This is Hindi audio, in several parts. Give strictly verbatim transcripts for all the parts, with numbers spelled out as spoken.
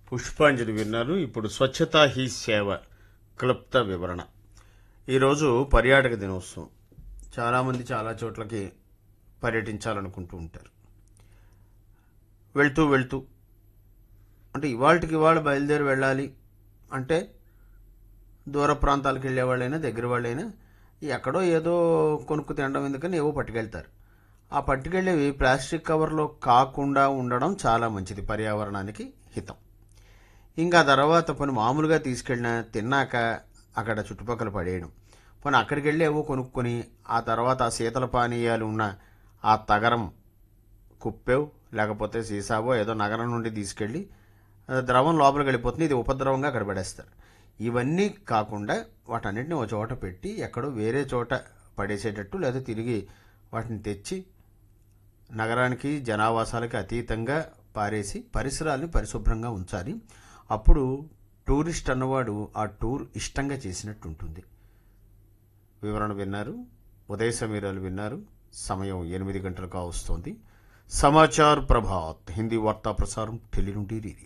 పుష్పాంజలి విన్నారు. ఇప్పుడు స్వచ్ఛతా హీ సేవ క్లుప్త వివరణ. ఈరోజు పర్యాటక దినోత్సవం. చాలామంది చాలా చోట్లకి పర్యటించాలనుకుంటూ ఉంటారు. వెళ్తూ వెళ్తూ అంటే ఇవాళకి ఇవాళ బయలుదేరి వెళ్ళాలి అంటే దూర ప్రాంతాలకు వెళ్ళే వాళ్ళైనా దగ్గర వాళ్ళైనా ఎక్కడో ఏదో కొనుక్కు తినడం ఎందుకని ఏవో పట్టుకెళ్తారు. ఆ పట్టుకెళ్ళేవి ప్లాస్టిక్ కవర్లో కాకుండా ఉండడం చాలా మంచిది, పర్యావరణానికి హితం. ఇంకా తర్వాత పని మామూలుగా తీసుకెళ్ళిన తిన్నాక అక్కడ చుట్టుపక్కల పడేయడం, పని అక్కడికి వెళ్ళి ఏవో కొనుక్కొని ఆ తర్వాత ఆ శీతల పానీయాలు ఉన్న ఆ తగరం కుప్పేవ్ లేకపోతే సీసావో ఏదో నగరం నుండి తీసుకెళ్ళి ద్రవం లోపలికి వెళ్ళిపోతుంది, ఇది ఉపద్రవంగా అక్కడ పడేస్తారు. ఇవన్నీ కాకుండా వాటన్నిటిని ఒక చోట పెట్టి ఎక్కడో వేరే చోట పడేసేటట్టు లేదా తిరిగి వాటిని తెచ్చి నగరానికి జనావాసాలకి అతీతంగా పారేసి పరిసరాల్ని పరిశుభ్రంగా ఉంచాలి. అప్పుడు టూరిస్ట్ అన్నవాడు ఆ టూర్ ఇష్టంగా చేసినట్టు ఉంటుంది. వివరణ విన్నారు. ఉదయ సమీరాలు విన్నారు. సమయం ఎనిమిది గంటలు కావస్తోంది. సమాచార్ ప్రభాత్ హిందీ వార్తా ప్రసారం ఢిల్లీ నుండి రీరీ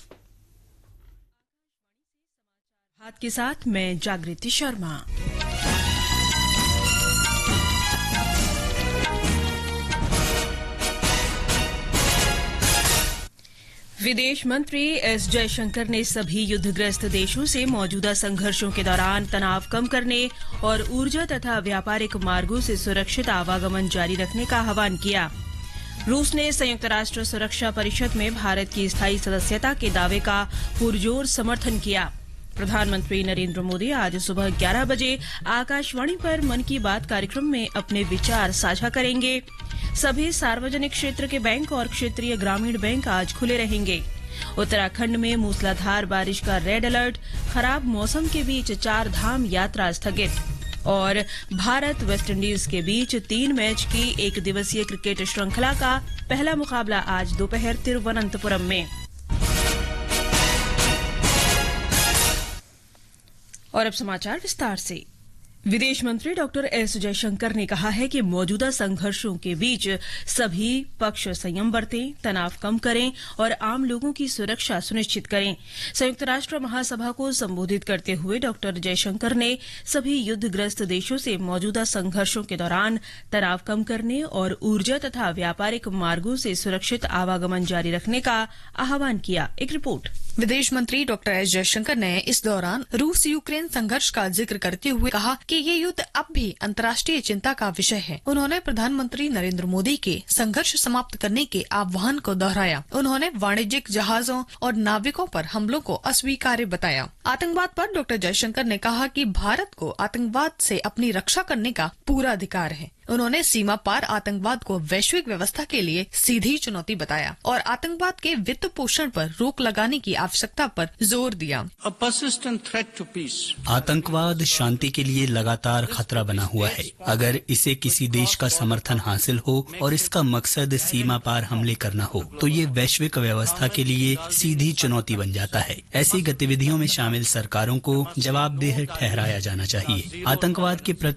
हाथ के साथ मैं जागृति शर्मा। विदेश मंत्री एस जयशंकर ने सभी युद्धग्रस्त देशों से मौजूदा संघर्षों के दौरान तनाव कम करने और ऊर्जा तथा व्यापारिक मार्गों से सुरक्षित आवागमन जारी रखने का आह्वान किया। रूस ने संयुक्त राष्ट्र सुरक्षा परिषद में भारत की स्थायी सदस्यता के दावे का पुरजोर समर्थन किया। प्रधानमंत्री नरेंद्र मोदी आज सुबह ग्यारह बजे आकाशवाणी पर मन की बात कार्यक्रम में अपने विचार साझा करेंगे। सभी सार्वजनिक क्षेत्र के बैंक और क्षेत्रीय ग्रामीण बैंक आज खुले रहेंगे। उत्तराखंड में मूसलाधार बारिश का रेड अलर्ट, खराब मौसम के बीच चार धाम यात्रा स्थगित। और भारत वेस्टइंडीज के बीच तीन मैच की एक दिवसीय क्रिकेट श्रृंखला का पहला मुकाबला आज दोपहर तिरुवनंतपुरम में। और अब समाचार विस्तार से। विदेश मंत्री डॉक्टर एस जयशंकर ने कहा है कि मौजूदा संघर्षों के बीच सभी पक्ष संयम बरतें, तनाव कम करें और आम लोगों की सुरक्षा सुनिश्चित करें। संयुक्त राष्ट्र महासभा को संबोधित करते हुए डॉक्टर जयशंकर ने सभी युद्धग्रस्त देशों से मौजूदा संघर्षों के दौरान तनाव कम करने और ऊर्जा तथा व्यापारिक मार्गों से सुरक्षित आवागमन जारी रखने का आह्वान किया। एक रिपोर्ट। विदेश मंत्री डॉक्टर एस जयशंकर ने इस दौरान रूस यूक्रेन संघर्ष का जिक्र करते हुए कहा कि ये युद्ध अब भी अंतर्राष्ट्रीय चिंता का विषय है। उन्होंने प्रधानमंत्री नरेंद्र मोदी के संघर्ष समाप्त करने के आह्वान को दोहराया। उन्होंने वाणिज्यिक जहाजों और नाविकों पर हमलों को अस्वीकार्य बताया। आतंकवाद पर डॉक्टर जयशंकर ने कहा कि भारत को आतंकवाद से अपनी रक्षा करने का पूरा अधिकार है। उन्होंने सीमा पार आतंकवाद को वैश्विक व्यवस्था के लिए सीधी चुनौती बताया और आतंकवाद के वित्त पोषण पर रोक लगाने की आवश्यकता पर जोर दिया। आतंकवाद शांति के लिए लगातार खतरा बना हुआ है। अगर इसे किसी देश का समर्थन हासिल हो और इसका मकसद सीमा पार हमले करना हो तो ये वैश्विक व्यवस्था के लिए सीधी चुनौती बन जाता है। ऐसी गतिविधियों में शामिल सरकारों को जवाबदेह ठहराया जाना चाहिए। आतंकवाद के प्रति